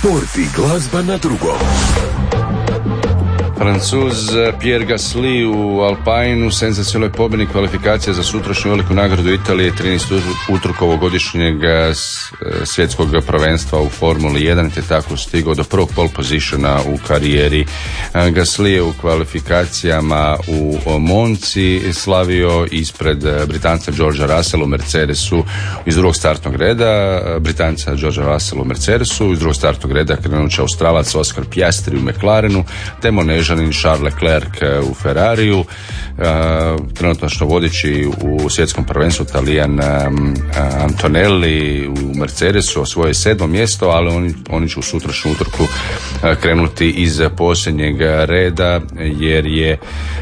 Sport i glazba na drugom. Francuz Pierre Gasly u Alpinu senzacionalnoj pobjedi kvalifikacija za sutrašnju veliku nagradu Italije 13. utrkovogodišnjeg svjetskog prvenstva u Formuli 1 te tako stigao do prvog pole positiona u karijeri. Gasly je u kvalifikacijama u Monci slavio ispred Britanca Georgea Russella u Mercedesu iz drugog startnog reda. Britanca Georgea Russella u Mercedesu iz drugog startnog reda krenut će Australac Oscar Piastri u McLarenu te Monežanin Charles Leclerc u Ferrariju. Trenutno vodeći u svjetskom prvenstvu Talijan Antonelli u Mercedesu osvoje 7. mjesto, ali oni će u sutrašnju utrku krenuti iz posljednjeg reda jer je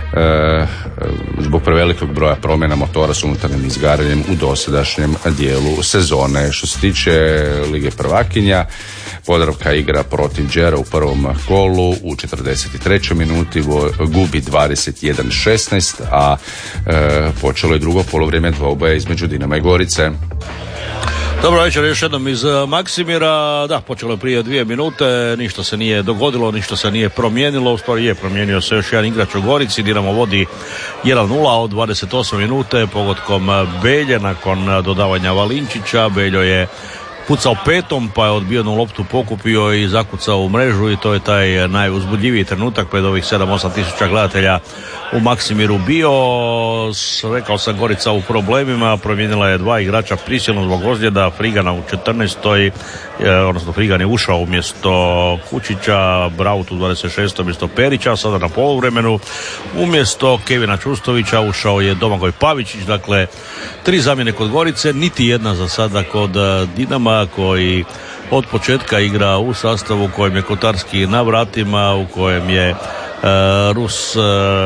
zbog prevelikog broja promjena motora s unutarnjim izgaranjem u dosadašnjem dijelu sezone. Što se tiče Lige prvakinja, Podravka igra protiv Đera u prvom kolu u 43. minuti, gubi 21-16, a počelo je drugo polovrijeme dvoboja između Dinama i Gorice. Dobro večer još jednom iz Maksimira. Da, počelo je prije 2 minute, ništa se nije dogodilo, ništa se nije promijenilo, u stvari je promijenio se još jedan igrač u Gorici. Dinamo vodi 1-0 od 28 minute pogodkom Belje nakon dodavanja Valinčića. Beljo je pucao petom, pa je odbijenu loptu pokupio i zakucao u mrežu i to je taj najuzbudljiviji trenutak pred ovih 7-8 tisuća gledatelja u Maksimiru bio. Rekao sam, Gorica u problemima, promijenila je 2 igrača prisilno zbog ozljeda, Frigana u 14. odnosno Frigan je ušao umjesto Kučića, Braut u 26. umjesto Perića, sada na poluvremenu umjesto Kevina Čustovića ušao je Domagoj Pavičić. Dakle, 3 zamjene kod Gorice, niti jedna za sada kod Dinama, koji od početka igra u sastavu u kojem je Kotarski na vratima, u kojem je Rus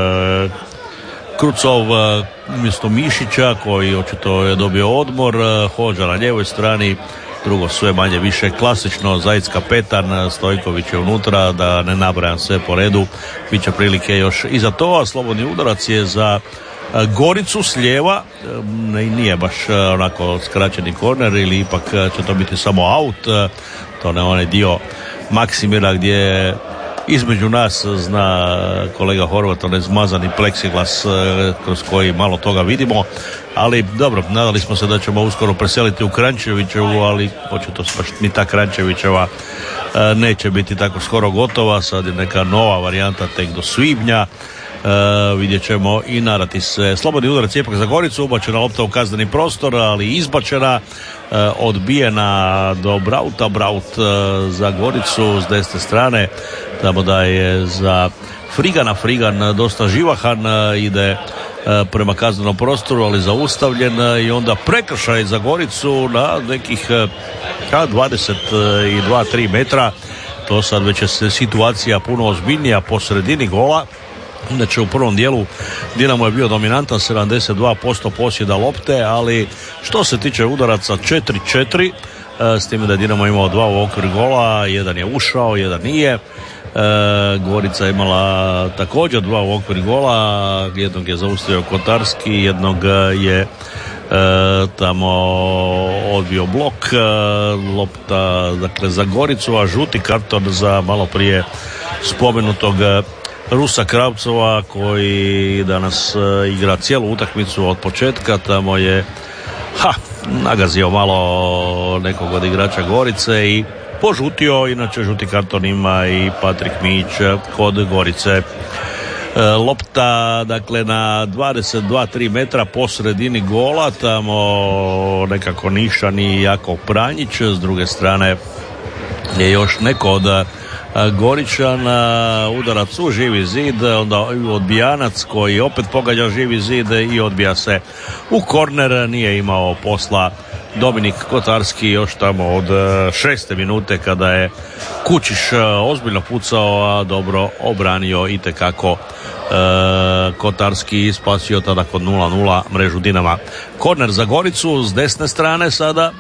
Krucov umjesto Mišića, koji očito je dobio odmor, Hođa na ljevoj strani, drugo sve manje više klasično, Zajic kapetan, Stojković je unutra, da ne nabrajam sve po redu, bit će prilike još i za to, a slobodni udarac je za Goricu s lijeva, nije baš onako skraćeni korner ili ipak će to biti samo aut, to ne onaj dio Maksimira gdje između nas zna kolega Horvat onaj zmazani pleksiglas kroz koji malo toga vidimo, ali dobro, nadali smo se da ćemo uskoro preseliti u Krančevićevu, ali očito baš ni ta Krančevićeva neće biti tako skoro gotova, sad je neka nova varijanta tek do svibnja. Vidjet ćemo i narati se. Slobodni udarac ipak za Goricu, ubačena lopta u kazneni prostor, ali izbačena, odbijena do Brauta. Braut za Goricu s desne strane, tamo da je za Frigana. Frigan dosta živahan, ide prema kaznenom prostoru, ali zaustavljen i onda prekršaj za Goricu na nekih 22-3 metra. To sad već je situacija puno ozbiljnija po sredini gola. Inače u prvom dijelu Dinamo je bio dominantan, 72% posjeda lopte, ali što se tiče udaraca 4-4, s time da je Dinamo imao 2 u okviru gola, jedan je ušao, jedan nije. Gorica je imala također 2 u okviru gola, jednog je zaustavio Kotarski, jednog je tamo odbio blok, lopta dakle za Goricu, a žuti karton za malo prije spomenutog Rusa Kravcova, koji danas igra cijelu utakmicu od početka. Tamo je nagazio malo nekog od igrača Gorice i požutio, inače žuti karton ima i Patrik Mić kod Gorice. Lopta dakle na 22-3 metra po sredini gola, tamo nekako Nišan i Jakov Pranjić, s druge strane je još neko od Goričana, udarac u živi zid, onda odbijanac koji opet pogađa živi zid i odbija se u korner. Nije imao posla Dominik Kotarski još tamo od 6. minute kada je Kučiš ozbiljno pucao, a dobro obranio itekako Kotarski, spasio tada kod 0-0 mrežu Dinama. Korner za Goricu s desne strane sada.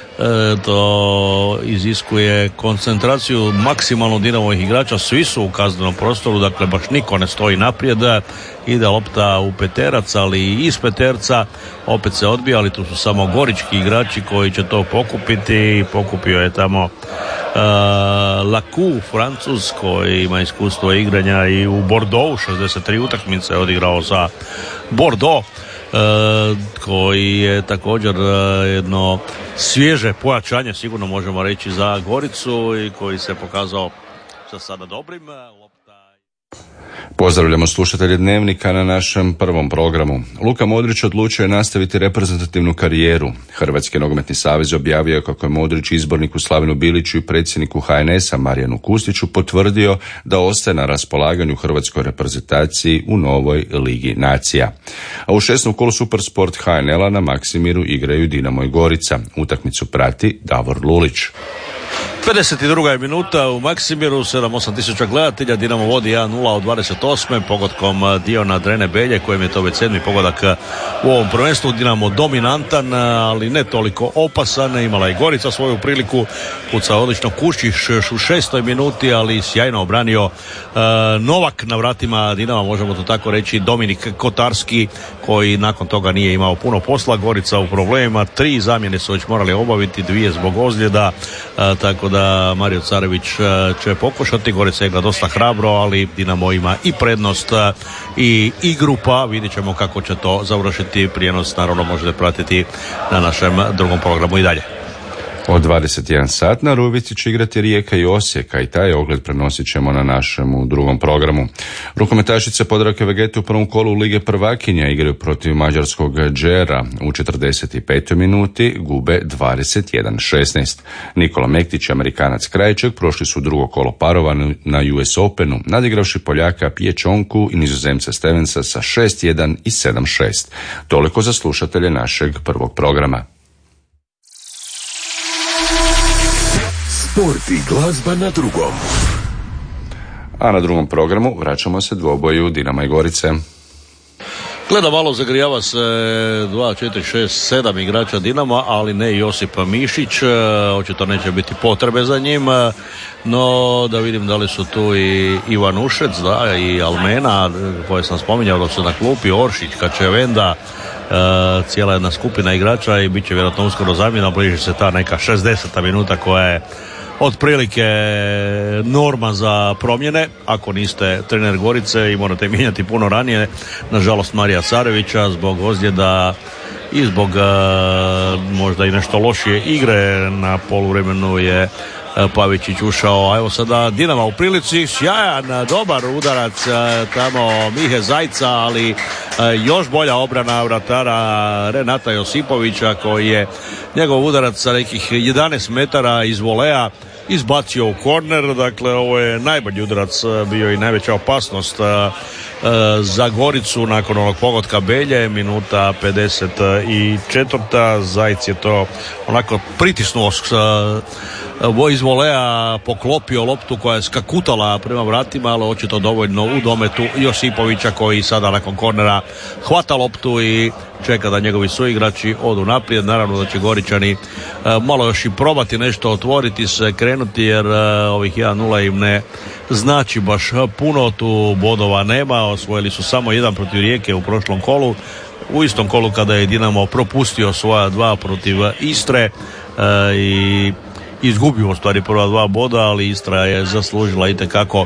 To iziskuje koncentraciju maksimalno Dinamovih igrača, svi su u kaznenom prostoru, dakle baš niko ne stoji naprijed, ide lopta u peterac, ali i iz peterca opet se odbija, ali tu su samo gorički igrači koji će to pokupiti. Pokupio je tamo Lacou, Francuz, koji ima iskustvo igranja i u Bordeauxu, 63 utakmice odigrao za Bordeaux, koji je također jedno svježe pojačanje, sigurno možemo reći, za Goricu i koji se pokazao za sada dobrim. Pozdravljamo slušatelje Dnevnika na našem prvom programu. Luka Modrić odlučio je nastaviti reprezentativnu karijeru. Hrvatski nogometni savez objavio kako je Modrić izborniku Slavinu Biliću i predsjedniku HNS-a Marijanu Kustiću potvrdio da ostaje na raspolaganju hrvatskoj reprezentaciji u novoj Ligi nacija. A u 6. kolu Supersport HNL-a na Maksimiru igraju Dinamo i Gorica. Utakmicu prati Davor Lulić. 52. je minuta u Maksimiru, 7-8 tisuća gledatelja, Dinamo vodi 1-0 od 28. pogodkom Diona Drene Belje, kojem je to već 7. pogodak u ovom prvenstvu. Dinamo dominantan, ali ne toliko opasan, imala je Gorica svoju priliku, pucao odlično Kušić u 6. minuti, ali sjajno obranio Novak na vratima Dinama, možemo to tako reći, Dominik Kotarski, koji nakon toga nije imao puno posla. Gorica u problemima, 3 zamjene su već morali obaviti, 2 zbog ozljeda, tako da Mario Carević će pokušati. Gorica igra dosta hrabro, ali Dinamo ima i prednost i igru, pa vidjet ćemo kako će to završiti. Prijenos naravno možete pratiti na našem drugom programu i dalje. Od 21 sat na Rubici će igrati Rijeka i Osijek, a i taj ogled prenosit ćemo na našem drugom programu. Rukometašice Podravke Vegete u prvom kolu Lige prvakinja igraju protiv mađarskog Džera. U 45. minuti gube 21-16. Nikola Mektić i Amerikanac Krajček prošli su drugo kolo parova na US Openu, nadigravši Poljaka Pječonku i Nizozemca Stevensa sa 6-1 i 7-6. Toliko za slušatelje našeg prvog programa. Sport i glazba na drugom. A na drugom programu vraćamo se dvoboju Dinama i Gorice. Gleda malo, zagrijava se 2, 4, 6, 7 igrača Dinama, ali ne Josip Mišić, očito neće biti potrebe za njim, no da vidim da li su tu i Ivan Ušec, da, i Almena, koje sam spominjao da su na klupi, Oršić, Kačevenda, cijela jedna skupina igrača i bit će vjerojatno uskoro zamjena, bliži se ta neka 60. minuta koja je otprilike norma za promjene, ako niste trener Gorice i morate mijenjati puno ranije. Nažalost Marija Carevića zbog ozljeda i zbog možda i nešto lošije igre na poluvremenu je Pavičić ušao, a evo sada Dinama u prilici, sjajan, dobar udarac tamo Mihe Zajca, ali još bolja obrana vratara Renata Josipovića, koji je njegov udarac sa nekih 11 metara iz volea izbacio u korner. Dakle, ovo je najbolji udarac bio i najveća opasnost za Goricu nakon onog pogotka Belje, minuta 54. Zajc je to onako pritisnuo iz volea, poklopio loptu koja je skakutala prema vratima, ali očito dovoljno u dometu Josipovića, koji sada nakon kornera hvata loptu i čeka da njegovi suigrači odu naprijed. Naravno da će Goričani malo još i probati nešto otvoriti se, krenuti, jer ovih 1-0 im ne znači baš puno, tu bodova nema, osvojili su samo 1 protiv Rijeke u prošlom kolu, u istom kolu kada je Dinamo propustio svoja 2 protiv Istre i izgubio u stvari prva 2 boda, ali Istra je zaslužila itekako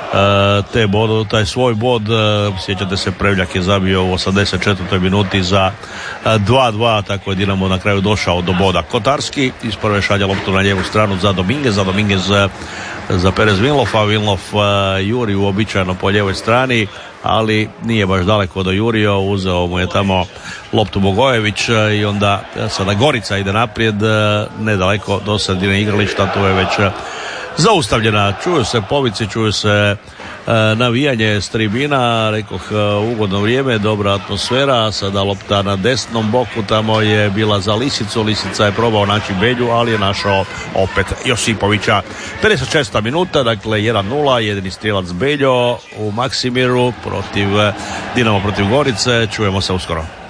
taj svoj bod. Sjećate se, Prevljak je zabio u 84. minuti za 2-2, tako je Dinamo na kraju došao do boda. Kotarski iz prve šalja loptu na lijevu stranu za Dominguez za Perez Vinlofa. Vinlof juri uobičajeno po lijevoj strani, ali nije baš daleko do jurio, uzeo mu je tamo loptu Bogojević i onda sada Gorica ide naprijed nedaleko do sredine igrališta, tu je već zaustavljena, čuju se povici, čuju se navijanje s tribina, rekoh ugodno vrijeme, dobra atmosfera. Sada lopta na desnom boku, tamo je bila za Lisicu, Lisica je probao naći Belju, ali je našao opet Josipovića. 56. minuta, dakle 1-0, jedini strijelac Beljo u Maksimiru Dinamo protiv Gorice. Čujemo se uskoro.